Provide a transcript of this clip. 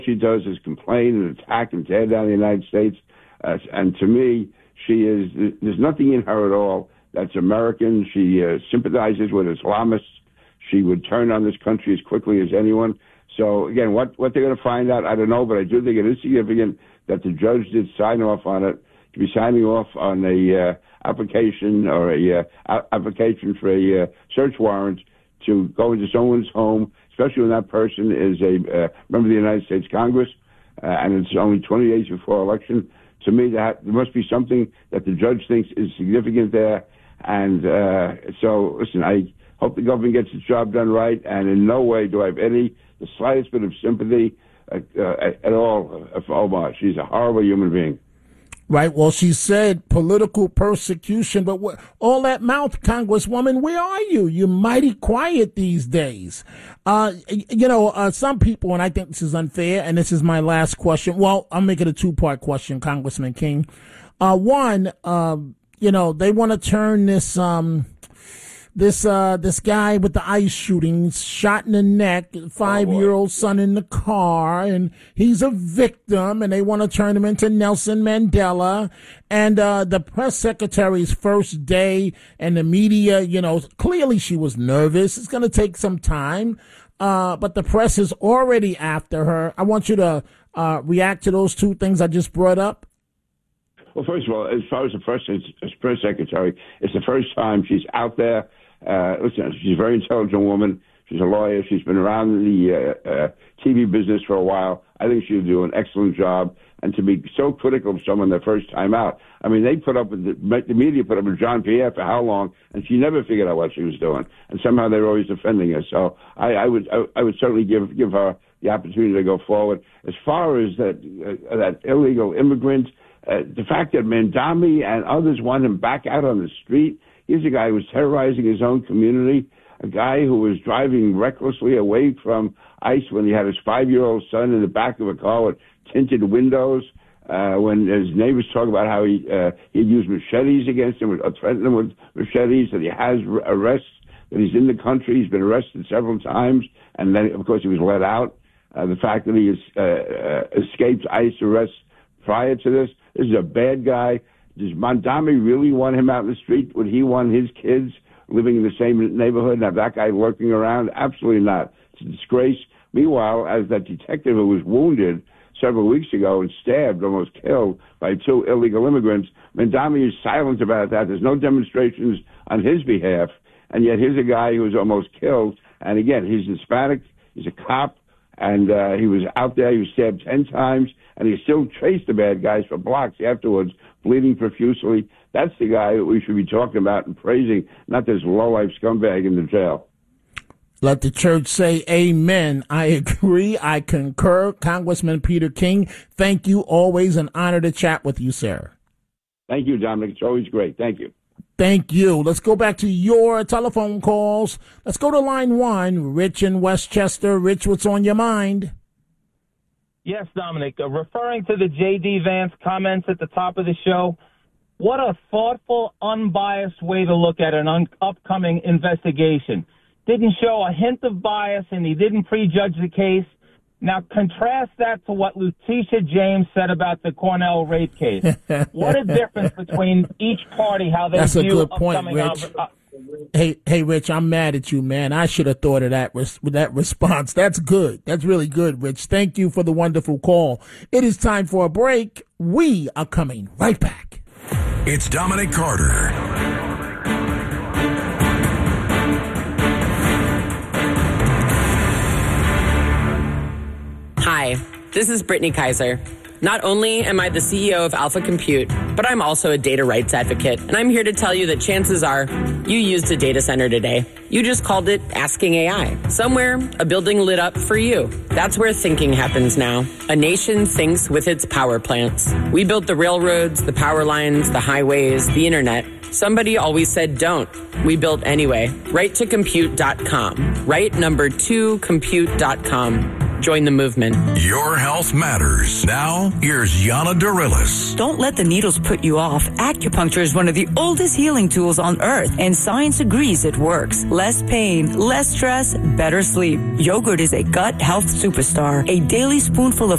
She does is complain and attack and tear down the United States. And to me, there's nothing in her at all that's American. She sympathizes with Islamists. She would turn on this country as quickly as anyone. So, again, what they're going to find out, I don't know, but I do think it is significant that the judge did sign off on it, to be signing off on a application or application for a search warrant to go into someone's home, especially when that person is a member of the United States Congress, and it's only 20 days before election. To me, that there must be something that the judge thinks is significant there. And so, listen, I hope the government gets its job done right, and in no way do I have the slightest bit of sympathy at all for Omar. She's a horrible human being. Right. Well, she said political persecution, but all that mouth, Congresswoman, where are you? You're mighty quiet these days. Some people, and I think this is unfair, and this is my last question. Well, I'll make it a two-part question, Congressman King. One, they want to turn this guy with the ICE shootings, shot in the neck, 5-year-old son in the car, and he's a victim, and they want to turn him into Nelson Mandela. And the press secretary's first day, and the media, clearly she was nervous. It's going to take some time, but the press is already after her. I want you to react to those two things I just brought up. Well, first of all, as far as the press secretary, it's the first time she's out there. Listen, she's a very intelligent woman. She's a lawyer. She's been around the TV business for a while. I think she'll do an excellent job. And to be so critical of someone their first time out, I mean, they put up with the media put up with Jean Pierre for how long, and she never figured out what she was doing. And somehow they were always defending her. So I would certainly give her the opportunity to go forward. As far as that illegal immigrant. The fact that Mandami and others want him back out on the street, here's a guy who was terrorizing his own community, a guy who was driving recklessly away from ICE when he had his 5-year-old son in the back of a car with tinted windows, when his neighbors talk about how he'd used machetes against him, or threatened him with machetes, that he has arrests, that he's in the country, he's been arrested several times, and then, of course, he was let out. The fact that he escaped ICE arrests prior to this. This is a bad guy. Does Mandami really want him out in the street? Would he want his kids living in the same neighborhood and have that guy lurking around? Absolutely not. It's a disgrace. Meanwhile, as that detective who was wounded several weeks ago and stabbed, almost killed by 2 illegal immigrants, Mandami is silent about that. There's no demonstrations on his behalf. And yet here's a guy who was almost killed. And again, he's Hispanic. He's a cop. And he was out there. He was stabbed 10 times. And he still chased the bad guys for blocks afterwards, bleeding profusely. That's the guy that we should be talking about and praising, not this low-life scumbag in the jail. Let the church say amen. I agree. I concur. Congressman Peter King, thank you. Always an honor to chat with you, sir. Thank you, Dominic. It's always great. Thank you. Thank you. Let's go back to your telephone calls. Let's go to line 1. Rich in Westchester. Rich, what's on your mind? Yes, Dominic. Referring to the J.D. Vance comments at the top of the show, what a thoughtful, unbiased way to look at an upcoming investigation. Didn't show a hint of bias, and he didn't prejudge the case. Now, contrast that to what Letitia James said about the Cornell rape case. What a difference between each party, how they That's view a good point, Rich. Hey, Rich, I'm mad at you, man. I should have thought of that with that response. That's good. That's really good, Rich. Thank you for the wonderful call. It is time for a break. We are coming right back. It's Dominic Carter. Hi, this is Brittany Kaiser. Not only am I the CEO of Alpha Compute, but I'm also a data rights advocate, and I'm here to tell you that chances are you used a data center today. You just called it Asking AI. Somewhere, a building lit up for you. That's where thinking happens now. A nation thinks with its power plants. We built the railroads, the power lines, the highways, the internet. Somebody always said don't. We built anyway. Right to compute.com. Right number 2 compute.com. Join the movement. Your health matters. Now, here's Yana Dorillis. Don't let the needles put you off. Acupuncture is one of the oldest healing tools on earth, and science agrees it works. Less pain, less stress, better sleep. Yogurt is a gut health superstar. A daily spoonful of